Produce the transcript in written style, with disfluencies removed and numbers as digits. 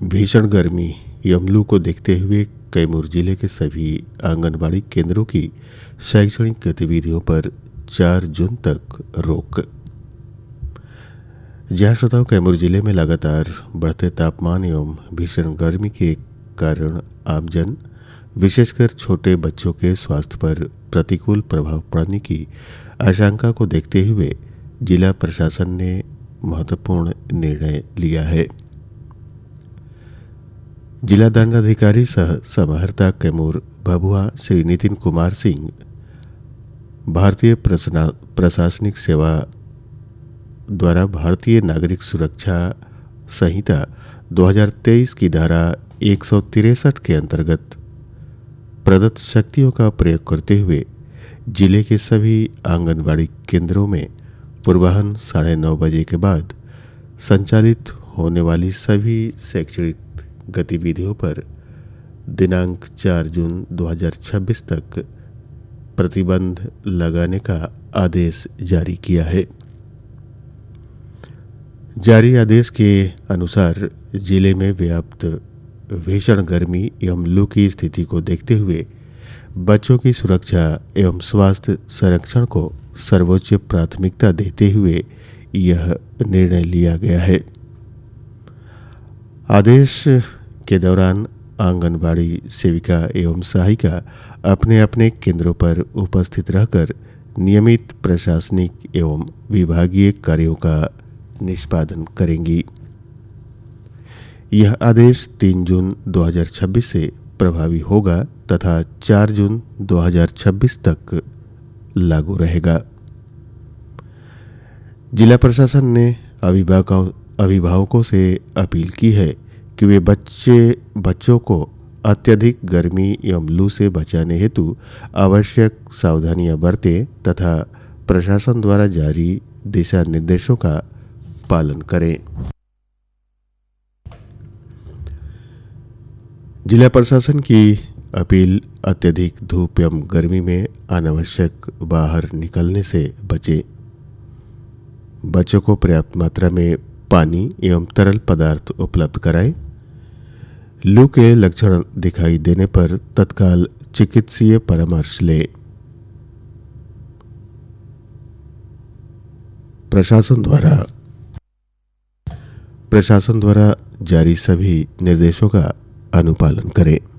भीषण गर्मी एवं लू को देखते हुए कैमूर जिले के सभी आंगनबाड़ी केंद्रों की शैक्षणिक गतिविधियों पर 4 जून तक रोक। जहाँ श्रोताओं, कैमूर जिले में लगातार बढ़ते तापमान एवं भीषण गर्मी के कारण आमजन, विशेषकर छोटे बच्चों के स्वास्थ्य पर प्रतिकूल प्रभाव पड़ने की आशंका को देखते हुए जिला प्रशासन ने महत्वपूर्ण निर्णय लिया है। जिला दंडाधिकारी सह समाहर्ता कैमूर भभुआ श्री नितिन कुमार सिंह भारतीय प्रशासनिक सेवा द्वारा भारतीय नागरिक सुरक्षा संहिता 2023 की धारा 163 के अंतर्गत प्रदत्त शक्तियों का प्रयोग करते हुए जिले के सभी आंगनबाड़ी केंद्रों में पूर्वाह्न 9:30 बजे के बाद संचालित होने वाली सभी शैक्षणिक गतिविधियों पर दिनांक 4 जून 2026 तक प्रतिबंध लगाने का आदेश जारी किया है। जारी आदेश के अनुसार जिले में व्याप्त भीषण गर्मी एवं लू की स्थिति को देखते हुए बच्चों की सुरक्षा एवं स्वास्थ्य संरक्षण को सर्वोच्च प्राथमिकता देते हुए यह निर्णय लिया गया है। आदेश के दौरान आंगनबाड़ी सेविका एवं सहायिका अपने अपने केंद्रों पर उपस्थित रहकर नियमित प्रशासनिक एवं विभागीय कार्यों का निष्पादन करेंगी। यह आदेश 3 जून 2026 से प्रभावी होगा तथा 4 जून 2026 तक लागू रहेगा। जिला प्रशासन ने अभिभावकों से अपील की है कि वे बच्चों को अत्यधिक गर्मी एवं लू से बचाने हेतु आवश्यक सावधानियां बरतें तथा प्रशासन द्वारा जारी दिशा निर्देशों का पालन करें। जिला प्रशासन की अपील अत्यधिक धूप एवं गर्मी में अनावश्यक बाहर निकलने से बचें। बच्चों को पर्याप्त मात्रा में पानी एवं तरल पदार्थ उपलब्ध कराएं। लू के लक्षण दिखाई देने पर तत्काल चिकित्सीय परामर्श लें। प्रशासन द्वारा जारी सभी निर्देशों का अनुपालन करें।